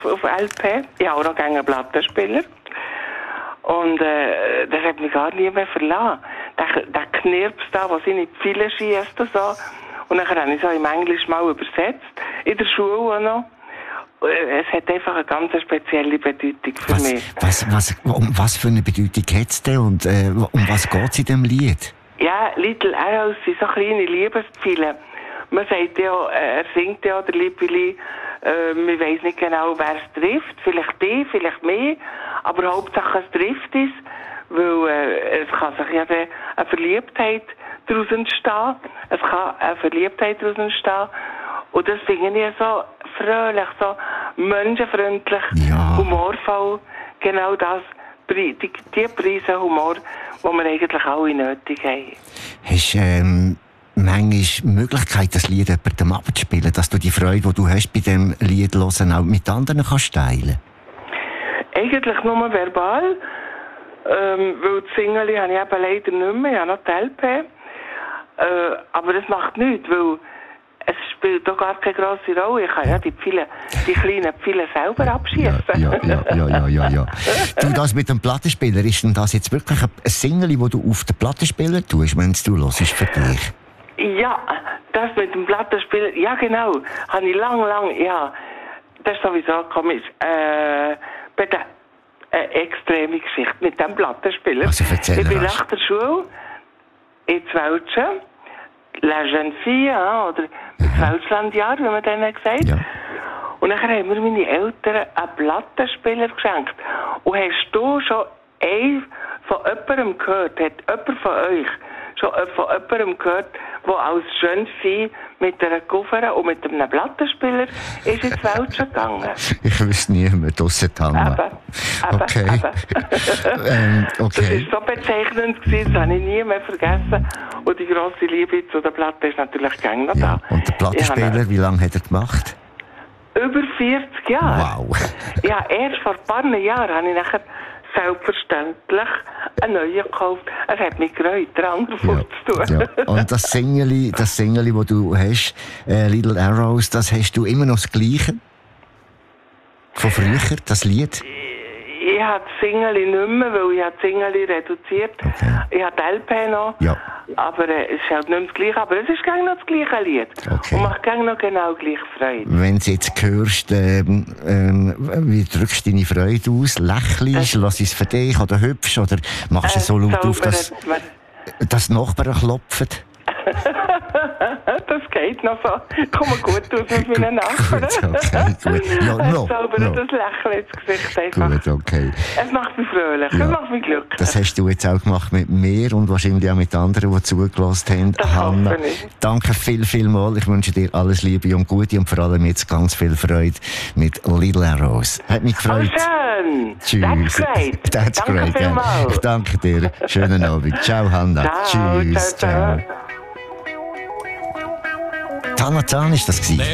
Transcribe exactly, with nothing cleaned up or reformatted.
auf L P. Ich habe auch noch gerne einen Plattenspieler. Und äh, das hat mich gar nie mehr verlassen. Der, der Knirps da, der seine Pfeile schiesst und so. Und dann habe ich so im Englisch mal übersetzt, in der Schule auch noch. Es hat einfach eine ganz spezielle Bedeutung für was, mich. Was, was, um was für eine Bedeutung hat es denn und äh, um was geht es in diesem Lied? Ja, Little Arrows sind so kleine Liebespfeile. Man sagt ja, äh, er singt ja, der Lippili, äh, man weiss nicht genau, wer es trifft. Vielleicht die, vielleicht mehr. Aber Hauptsache es trifft es, weil äh, es kann sich ja eine Verliebtheit daraus entstehen. Es kann eine Verliebtheit daraus entstehen. Und das finde ich so fröhlich, so menschenfreundlich, ja. humorvoll. Genau das, die, die, die Preise Humor, die wir eigentlich alle nötig haben. Hast du ähm, manchmal Möglichkeit, das Lied jemandem abzuspielen, dass du die Freude, die du hast bei diesem Lied hören, auch mit anderen kannst teilen? Eigentlich nur verbal, ähm, weil die Single habe ich eben leider nicht mehr, ich habe noch die L P. Äh, aber das macht nichts, weil es spielt doch gar keine grosse Rolle. Ich kann ja die, Pfeile, die kleinen Pfeile selber abschießen. Ja, ja, ja, ja, ja, ja. Du, das mit dem Plattenspieler, ist denn das jetzt wirklich ein Single, das du auf den Plattenspieler tust, wenn du hörst, ist für dich? Ja, das mit dem Plattenspieler, ja genau, habe ich lang, lang, ja, das ist sowieso komisch, äh, bei der äh, extreme Geschichte mit dem Plattenspieler. Also erzähl ich bin rasch. nach der Schule in Zwölschen, La Jeune Fille, hein, oder mit Zwölflandjahr, wie man denen gesagt. Ja. Und dann haben mir meine Eltern einen Plattenspieler geschenkt. Und hast du schon einen von jemandem gehört, hat jemand von euch schon von jemandem gehört, der als Jeune Fille mit einer Koffer und mit einem Plattenspieler ist ins Wäldchen gegangen? Ich wüsste niemand draussen Hanna. Eben, eben, Okay. eben. ähm, Das okay. war so bezeichnend gewesen, das habe ich nie mehr vergessen. Und die grosse Liebe zu der Platte ist natürlich gäng noch Ja. da. Und der Plattenspieler, wie lange hat er gemacht? Über vierzig Jahre. Wow. Ja, erst vor ein paar Jahren habe ich nachher selbstverständlich einen neuen gekauft. Es hat mich gereut, den anderen vorzutun. Ja. Und das Singeli, das Singeli, das du hast, äh, Little Arrows, das hast du immer noch das Gleiche? Von früher, das Lied? Ich habe das Singeli nicht mehr, weil ich habe das Singeli reduziert. Okay. Ich habe die L P noch. Ja. Aber äh, es ist halt nicht mehr das Gleiche. Aber es ist gerne noch das gleiche Lied. Okay. Und macht gerne noch genau gleich Freude. Wenn du jetzt hörst, ähm, ähm, wie drückst du deine Freude aus? Lächelst, lass es für dich oder hübsch? Oder machst du Äh, so laut auf, dass, zaubert man. dass die Nachbarn klopfen? Das geht noch so. Komm gut aus mit meinen Nachbarn. Gut, okay, gut. Ja, no, zaubert no. das Lächeln ins Gesicht einfach. Gut, okay. Es macht mich fröhlich, Ja. es macht mich glücklich. Das hast du jetzt auch gemacht mit mir und wahrscheinlich auch mit anderen, die zugelassen haben. Das Hanna, hoffe ich. danke viel, viel mal. Ich wünsche dir alles Liebe und Gute und vor allem jetzt ganz viel Freude mit Little Arrows. Hat mich Oh, gefreut. schön. Tschüss. That's great. That's Danke great. Ja. vielmals. Ich danke dir. Schönen Abend. Ciao, Hanna. Ciao, Tschüss. ciao, ciao. Hanna Zahn ist das gewesen.